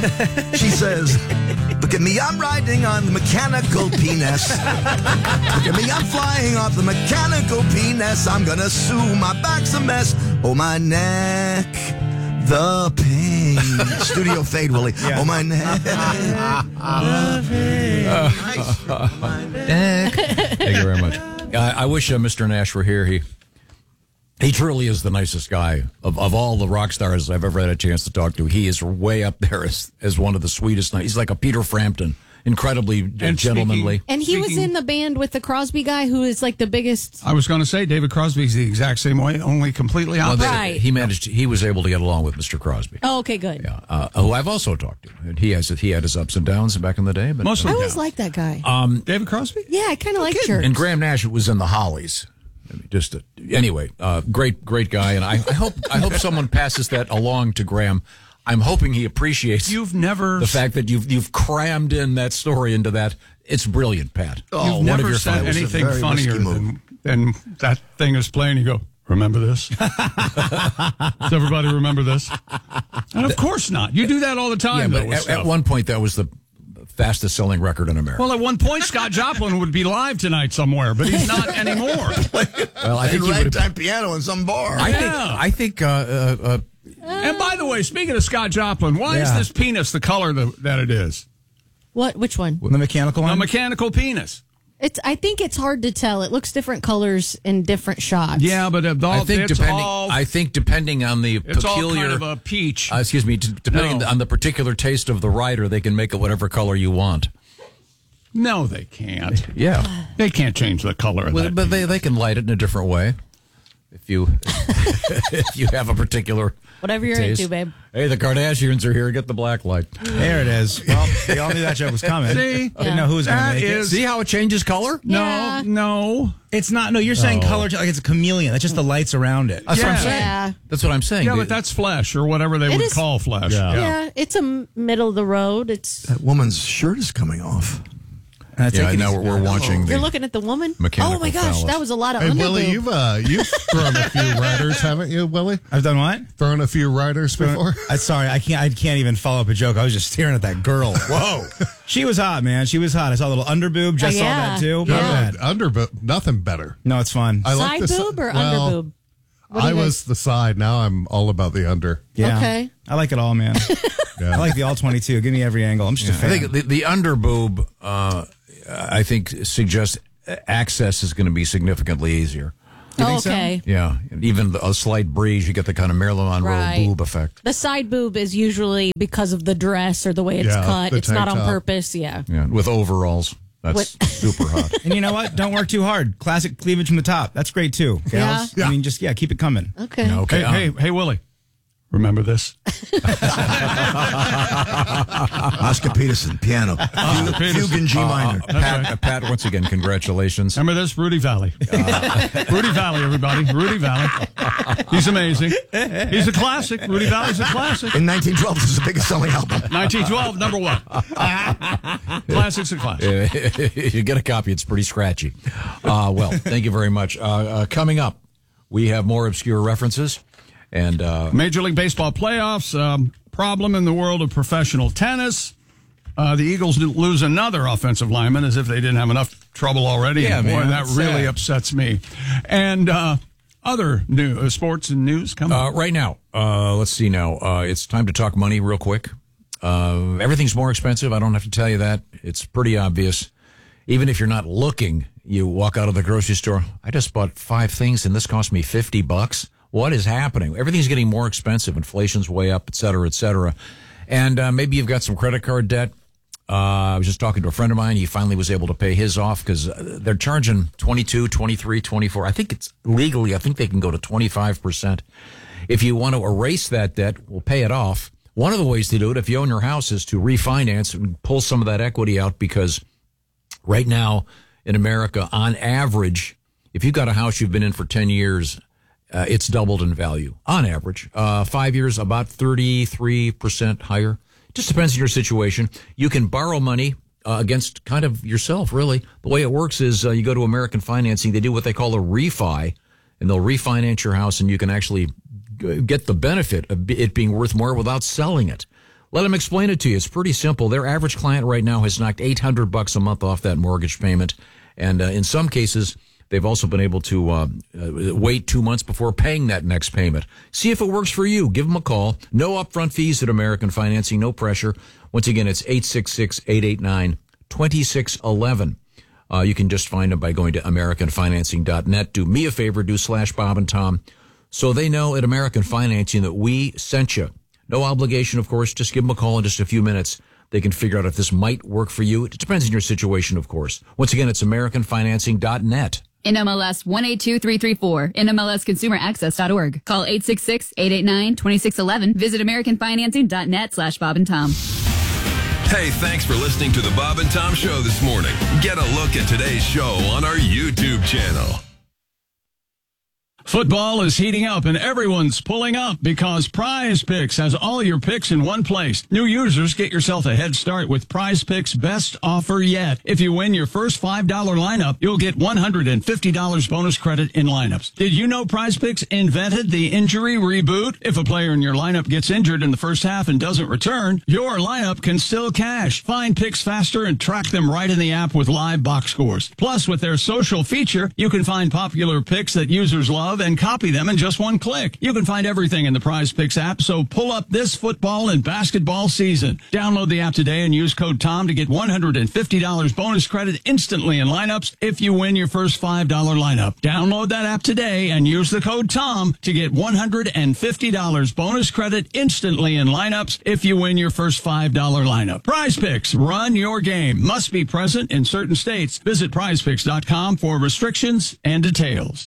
She says, look at me, I'm riding on the mechanical penis. Look at me, I'm flying off the mechanical penis. I'm gonna sue, my back's a mess. Oh, my neck, the pain. Studio fade, Willie. Yeah. Oh, my neck, the pain. Nice. My neck. Thank you very much. I wish Mr. Nash were here. He truly is the nicest guy of all the rock stars I've ever had a chance to talk to. He is way up there as one of the sweetest. He's like a Peter Frampton, incredibly gentlemanly. And he was in the band with the Crosby guy, who is like the biggest. I was going to say David Crosby's the exact same way, only completely opposite. Right. He was able to get along with Mr. Crosby. Oh, okay, good. Yeah, who I've also talked to. And he had his ups and downs back in the day, but mostly I always liked that guy. David Crosby. Yeah, I kind of like Church. And Graham Nash was in the Hollies. Anyway, great guy, and I hope someone passes that along to Graham. I'm hoping he appreciates. You've never the fact that you've crammed in that story into that. It's brilliant, Pat. You've never said anything funnier than that thing is playing. You go, remember this? Does everybody remember this? And of course not. You do that all the time. Yeah, but at one point that was the fastest selling record in America. Well, at one point, Scott Joplin would be live tonight somewhere, but he's not anymore. Well, I think he ragtime piano in some bar. I think. And by the way, speaking of Scott Joplin, why is this penis the color that it is? What? Which one? The mechanical one? The mechanical penis. I think it's hard to tell. It looks different colors in different shots. Yeah, but I think depending on the it's peculiar, all kind of a peach. Depending on the particular taste of the writer, they can make it whatever color you want. No, they can't. Yeah, they can't change the color of that. But they can light it in a different way. If you have a particular whatever you're taste. into, babe. Hey, the Kardashians are here. Get the black light. There it is. Well, they all knew that joke was coming. See? Didn't know who was going to make it. See how it changes color? Yeah. No. It's not. No, you're saying color like it's a chameleon. That's just the lights around it. That's what I'm saying. Yeah. That's what I'm saying. Yeah, but that's flesh or whatever they would call flesh. Yeah, it's a middle of the road. That woman's shirt is coming off. Now we're watching. You're looking at the woman? Mechanical Oh my gosh, phallus. that was a lot of Hey, underboob. Willie, you've thrown a few riders, haven't you, Willie? I've done what? Thrown a few riders before? Sorry, I can't even follow up a joke. I was just staring at that girl. Whoa. She was hot, man. She was hot. I saw a little underboob. Just saw that, too. Yeah. Underboob, nothing better. No, it's fun. I like Side boob or underboob? I was the side. Now I'm all about the under. Yeah. Okay. I like it all, man. I like the all 22. Give me every angle. I'm just a fan. I think the underboob, I think, suggests access is going to be significantly easier. Oh, okay. Yeah, even a slight breeze, you get the kind of Marilyn Monroe Right. boob effect. The side boob is usually because of the dress or the way it's cut. the It's not tank on top. purpose. Yeah. Yeah, with overalls. That's super hot. And you know what? Don't work too hard. Classic cleavage from the top. That's great, too. Gals. Yeah. I mean, just, keep it coming. Okay. Okay. Hey, Willie. Remember this? Oscar Peterson, piano. Fugue in G minor. Pat, once again, congratulations. Remember this? Rudy Valley. Rudy Valley, everybody. Rudy Valley. He's amazing. He's a classic. Rudy Valley's a classic. In 1912, this is the biggest selling album. 1912, number one. Classic's a classic. You get a copy, it's pretty scratchy. Well, thank you very much. Coming up, we have more obscure references. And Major League Baseball playoffs, problem in the world of professional tennis. The Eagles lose another offensive lineman as if they didn't have enough trouble already. Yeah, and boy, man, that really upsets me. And other new sports and news coming right now. Let's see now. It's time to talk money real quick. Everything's more expensive. I don't have to tell you that. It's pretty obvious. Even if you're not looking, you walk out of the grocery store. I just bought 5 things and this cost me $50. What is happening? Everything's getting more expensive. Inflation's way up, et cetera, et cetera. And maybe you've got some credit card debt. I was just talking to a friend of mine. He finally was able to pay his off because they're charging 22, 23, 24. I think it's legally, I think they can go to 25%. If you want to erase that debt, we'll pay it off. One of the ways to do it, if you own your house, is to refinance and pull some of that equity out because right now in America, on average, if you've got a house you've been in for 10 years, it's doubled in value on average. 5 years, about 33% higher. Just depends on your situation. You can borrow money against kind of yourself, really. The way it works is you go to American Financing. They do what they call a refi, and they'll refinance your house, and you can actually get the benefit of it being worth more without selling it. Let them explain it to you. It's pretty simple. Their average client right now has knocked $800 a month off that mortgage payment. And in some cases, they've also been able to wait 2 months before paying that next payment. See if it works for you. Give them a call. No upfront fees at American Financing. No pressure. Once again, it's 866-889-2611. You can just find them by going to AmericanFinancing.net. Do me a favor, do /Bob and Tom, so they know at American Financing that we sent you. No obligation, of course. Just give them a call in just a few minutes. They can figure out if this might work for you. It depends on your situation, of course. Once again, it's AmericanFinancing.net. NMLS 182334, NMLSConsumerAccess.org. Call 866-889-2611. Visit AmericanFinancing.net /Bob and Tom. Hey, thanks for listening to the Bob and Tom Show this morning. Get a look at today's show on our YouTube channel. Football is heating up and everyone's pulling up because Prize Picks has all your picks in one place. New users, get yourself a head start with Prize Picks' best offer yet. If you win your first $5 lineup, you'll get $150 bonus credit in lineups. Did you know Prize Picks invented the injury reboot? If a player in your lineup gets injured in the first half and doesn't return, your lineup can still cash. Find picks faster and track them right in the app with live box scores. Plus, with their social feature, you can find popular picks that users love and copy them in just one click. You can find everything in the Prize Picks app, so pull up this football and basketball season. Download the app today and use code TOM to get $150 bonus credit instantly in lineups if you win your first $5 lineup. Download that app today and use the code TOM to get $150 bonus credit instantly in lineups if you win your first $5 lineup. Prize Picks, run your game. Must be present in certain states. Visit prizepicks.com for restrictions and details.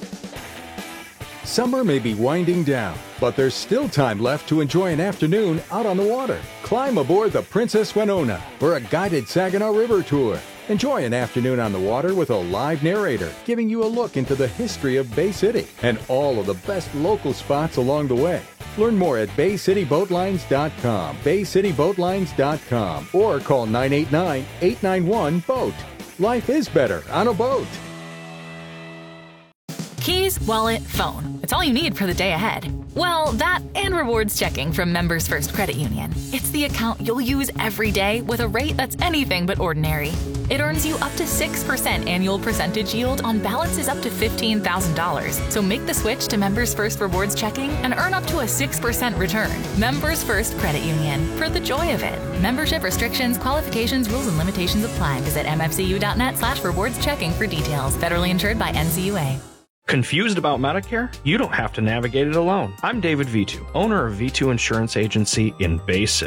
Summer may be winding down, but there's still time left to enjoy an afternoon out on the water. Climb aboard the Princess Winona for a guided Saginaw River tour. Enjoy an afternoon on the water with a live narrator, giving you a look into the history of Bay City and all of the best local spots along the way. Learn more at BayCityBoatlines.com, BayCityBoatlines.com, or call 989-891-BOAT. Life is better on a boat. Keys, wallet, phone. It's all you need for the day ahead. Well, that and rewards checking from Members First Credit Union. It's the account you'll use every day with a rate that's anything but ordinary. It earns you up to 6% annual percentage yield on balances up to $15,000. So make the switch to Members First Rewards Checking and earn up to a 6% return. Members First Credit Union. For the joy of it. Membership restrictions, qualifications, rules, and limitations apply. Visit mfcu.net/rewards checking for details. Federally insured by NCUA. Confused about Medicare? You don't have to navigate it alone. I'm David Vitu, owner of Vitu Insurance Agency in Bay City.